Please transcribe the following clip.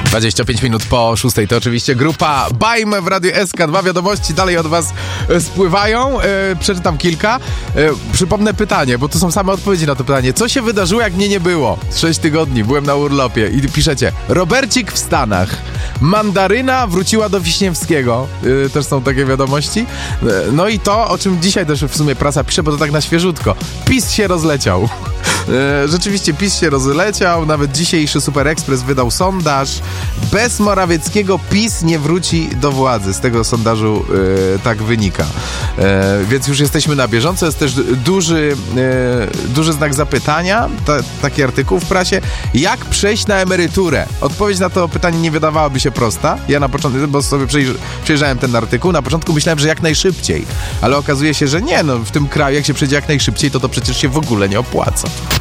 25 minut po 6 to oczywiście grupa Bajm w Radiu SK. 2 wiadomości dalej od was spływają. Przeczytam kilka. Przypomnę pytanie, bo tu są same odpowiedzi na to pytanie. Co się wydarzyło, jak mnie nie było? 6 tygodni, byłem na urlopie. I piszecie, Robercik w Stanach. Mandaryna wróciła do Wiśniewskiego. Też są takie wiadomości. No i to, o czym dzisiaj też w sumie prasa pisze, bo to tak na świeżutko. PiS się rozleciał. Rzeczywiście PiS się rozleciał. Nawet dzisiejszy Super Express wydał sondaż. Bez Morawieckiego PiS nie wróci do władzy. Z tego sondażu tak wynika. Więc już jesteśmy na bieżąco. Jest też duży znak zapytania. Taki artykuł w prasie. Jak przejść na emeryturę? Odpowiedź na to pytanie nie wydawałaby się prosta. Ja na początku, bo sobie przejrzałem ten artykuł, na początku myślałem, że jak najszybciej. Ale okazuje się, że nie. No, w tym kraju jak się przejdzie jak najszybciej, to przecież się w ogóle nie opłaca.